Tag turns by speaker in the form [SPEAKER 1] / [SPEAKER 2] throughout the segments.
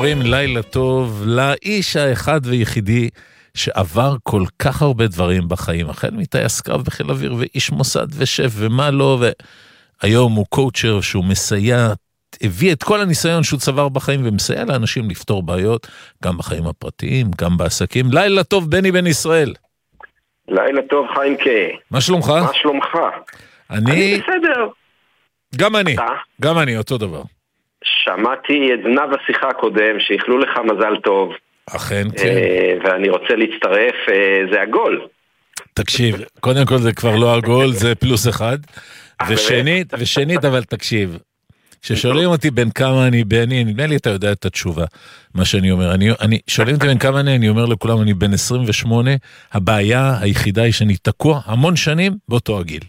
[SPEAKER 1] אומרים לילה טוב לאיש האחד ויחידי שעבר כל כך הרבה דברים בחיים, החל מטייס קרב בחיל אוויר ואיש מוסד ושף ומה לא, והיום הוא קואוצ'ר שהוא מסייע, הביא את כל הניסיון שהוא צבר בחיים ומסייע לאנשים לפתור בעיות, גם בחיים הפרטיים, גם בעסקים. לילה טוב בני בן ישראל.
[SPEAKER 2] לילה טוב חיים ק.
[SPEAKER 1] מה שלומך?
[SPEAKER 2] מה שלומך? אני בסדר.
[SPEAKER 1] גם אני, אותו דבר.
[SPEAKER 2] שמעתי את זנב השיחה הקודם, שיכלו לך מזל טוב.
[SPEAKER 1] אכן, כן.
[SPEAKER 2] ואני רוצה להצטרף, זה הגול.
[SPEAKER 1] תקשיב, קודם כל זה כבר לא הגול, זה +1. ושנית, אבל תקשיב, כששואלים אותי בין כמה אני בני, נדמה לי אתה יודע את התשובה, מה שאני אומר. שואלים אותי בין כמה אני אומר לכולם, אני בן 28, הבעיה היחידה היא שאני תקוע המון שנים באותו הגיל.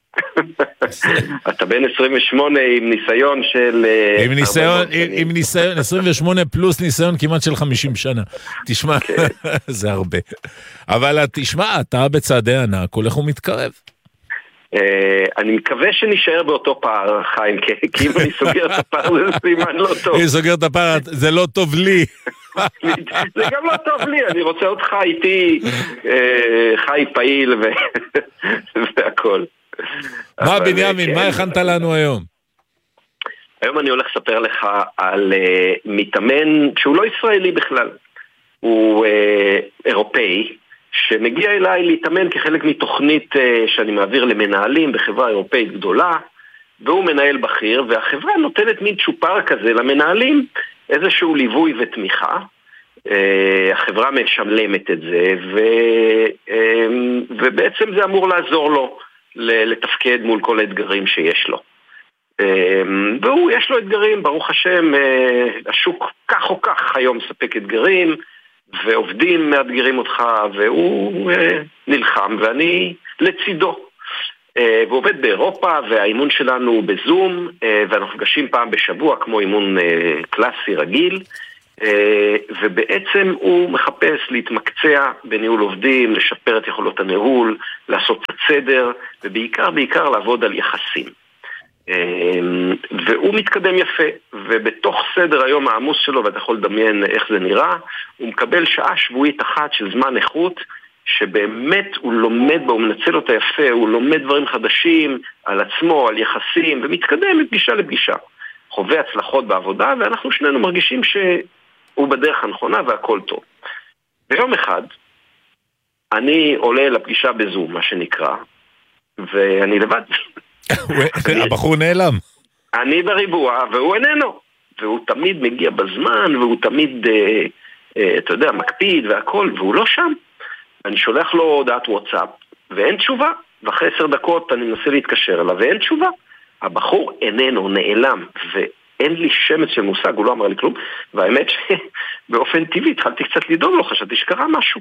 [SPEAKER 2] אתה בן 28 עם ניסיון של...
[SPEAKER 1] עם ניסיון, 28 פלוס ניסיון כמעט של 50 שנה. תשמע, זה הרבה. אבל תשמע, אתה בצעדי ענק, הולך ומתקרב.
[SPEAKER 2] אני מקווה שנשאר באותו פער, חיים, כי אם אני סוגר את הפער זה סימן לא טוב.
[SPEAKER 1] אני סוגר את הפער, זה לא טוב לי.
[SPEAKER 2] זה גם לא טוב לי, אני רוצה אותך איתי, חי פעיל והכל.
[SPEAKER 1] מה בנימין, מה הכנת לנו היום?
[SPEAKER 2] היום אני הולך לספר לך על מתאמן שהוא לא ישראלי בכלל, הוא אירופאי, שמגיע אליי להתאמן כחלק מתוכנית שאני מעביר למנהלים בחברה אירופאית גדולה, והוא מנהל בכיר, והחברה נותנת מין צ'ופר כזה למנהלים, איזשהו ליווי ותמיכה, החברה משמלמת את זה, ובעצם זה אמור לעזור לו לתפקד מול כל האתגרים שיש לו. והוא יש לו אתגרים, ברוך השם, השוק כך או כך היום מספק אתגרים, ועובדים מאתגרים אותך, והוא נלחם, ואני לצידו. והוא עובד באירופה, והאימון שלנו הוא בזום, ואנחנו פגשים פעם בשבוע, כמו אימון קלאסי רגיל, ובעצם הוא מחפש להתמקצע בניהול עובדים, לשפר את יכולות הניהול, לעשות את הסדר, ובעיקר לעבוד על יחסים. והוא מתקדם יפה, ובתוך סדר היום העמוס שלו, ואתה יכול לדמיין איך זה נראה, הוא מקבל שעה שבועית אחת של זמן איכות, שבאמת הוא לומד בה, הוא מנצל אותה יפה, הוא לומד דברים חדשים על עצמו, על יחסים, ומתקדם מפגישה לפגישה. חווה הצלחות בעבודה, ואנחנו שנינו מרגישים שהוא בדרך הנכונה והכל טוב. ביום אחד, אני עולה לפגישה בזום, מה שנקרא, ואני לבד.
[SPEAKER 1] הבחור נעלם.
[SPEAKER 2] אני בריבוע, והוא איננו. והוא תמיד מגיע בזמן, והוא תמיד, אתה יודע, מקפיד והכל, והוא לא שם. אני שולח לו הודעת וואטסאפ, ואין תשובה. ואחרי 10 דקות אני מנסה להתקשר אליו, ואין תשובה. הבחור איננו, נעלם, ואין לי שמץ של מושג, הוא לא אמר לי כלום. והאמת שבאופן טבעי התחלתי קצת לדאוג לו, חשבתי שקרה משהו.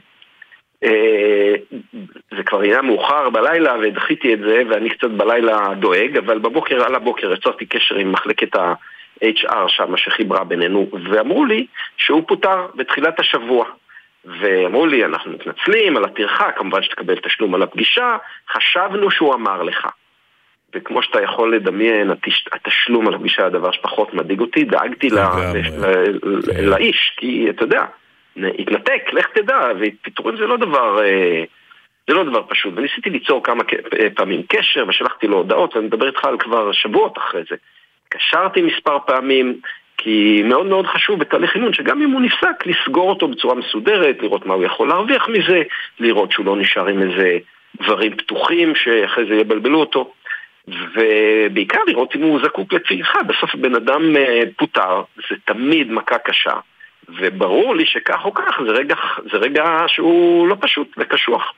[SPEAKER 2] זה כבר היה מאוחר בלילה ודחיתי את זה, ואני קצת בלילה דואג, אבל על הבוקר יצרתי קשר עם מחלקת ה-HR שם שחיברה בינינו, ואמרו לי שהוא פוטר בתחילת השבוע, ואמרו לי אנחנו מתנצלים על הטרחה, כמובן שתקבל תשלום על הפגישה, חשבנו שהוא אמר לך. וכמו שאתה יכול לדמיין, התשלום על הפגישה הדבר שפחות מדאיג אותי, דאגתי לאיש, כי אתה יודע, התנתק, לך תדע, ופיטורים זה לא דבר פשוט. וניסיתי ליצור כמה פעמים קשר, ושלחתי לו הודעות, ואני מדבר איתך על כבר שבועות אחרי זה. קשרתי מספר פעמים, כי מאוד מאוד חשוב בתהליך אימון, שגם אם הוא נפסק, לסגור אותו בצורה מסודרת, לראות מה הוא יכול להרוויח מזה, לראות שהוא לא נשאר עם איזה דברים פתוחים, שאחרי זה יבלבלו אותו. ובעיקר לראות אם הוא זקוק לצליחה. בסוף בן אדם פוטר, זה תמיד מכה קשה. וברור לי שכך או כך זה רגע שהוא לא פשוט וקשוח.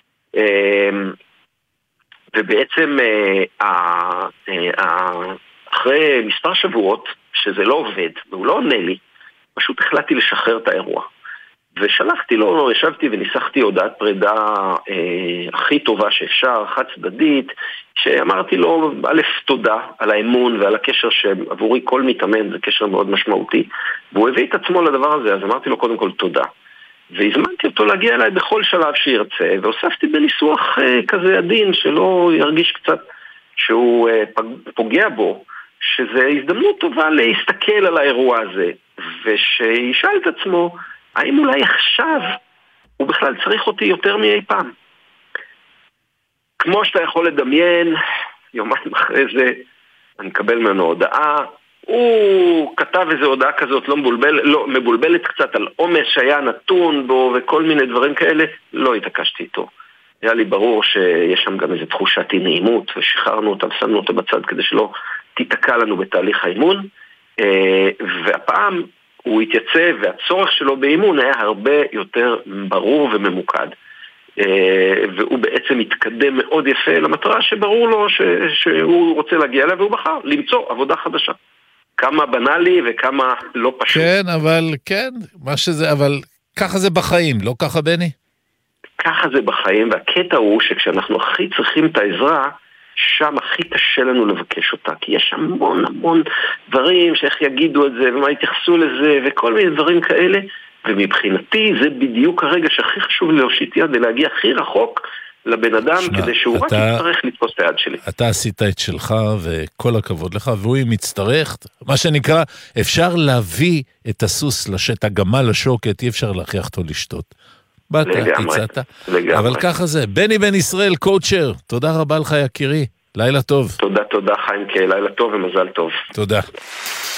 [SPEAKER 2] ובעצם אחרי מספר שבועות שזה לא עובד והוא לא עונה לי, פשוט החלטתי לשחרר את האירוע. ושלחתי לו, ישבתי וניסחתי הודעת פרידה הכי טובה שאפשר, חד צדדית, שאמרתי לו, א', תודה על האמון ועל הקשר שעבורי כל מתאמן, זה קשר מאוד משמעותי, והוא הביא את עצמו לדבר הזה, אז אמרתי לו קודם כל תודה. והזמנתי אותו להגיע אליי בכל שלב שירצה, והוספתי בניסוח כזה עדין, שלא ירגיש קצת שהוא פוגע בו, שזה הזדמנות טובה להסתכל על האירוע הזה, ושישאל את עצמו, האם אולי עכשיו הוא בכלל צריך אותי יותר מאי פעם? כמו שאתה יכול לדמיין, יומיים אחרי זה אני מקבל ממנו הודעה, הוא כתב איזו הודעה כזאת לא מבולבלת קצת על עומס שהיה נתון בו וכל מיני דברים כאלה, לא התעקשתי איתו. היה לי ברור שיש שם גם איזו תחושת אי נעימות, ושחררנו אותה ושמנו אותה בצד כדי שלא תיתקע לנו בתהליך האימון, והפעם הוא התייצב והצורך שלו באימון היה הרבה יותר ברור וממוקד. והוא בעצם התקדם מאוד יפה למטרה שברור לו שהוא רוצה להגיע אליה, והוא בחר למצוא עבודה חדשה. כמה בנאלי וכמה לא פשוט.
[SPEAKER 1] כן, אבל ככה זה בחיים, לא ככה בני?
[SPEAKER 2] ככה זה בחיים, והקטע הוא שכשאנחנו הכי צריכים את העזרה, שם הכי קשה לנו לבקש אותה, כי יש המון המון דברים שאיך יגידו את זה, ומה יתייחסו לזה, וכל מיני דברים כאלה, ומבחינתי זה בדיוק הרגע שהכי חשוב להושיט יד, ולהגיע הכי רחוק לבן אדם, כדי שהוא רק יצטרך לתפוס את היד שלי.
[SPEAKER 1] אתה עשית את שלך, וכל הכבוד לך, והוא מצטרך, מה שנקרא, אפשר להביא את הסוס לשט, הגמל לשוקת, אי אפשר להכריח אותו לשתות. באת, הצעת. אבל ככה זה. בני בן ישראל, קואוצ'ר, תודה רבה לך יקירי, לילה טוב.
[SPEAKER 2] תודה חיים, לילה טוב ומזל טוב.
[SPEAKER 1] תודה.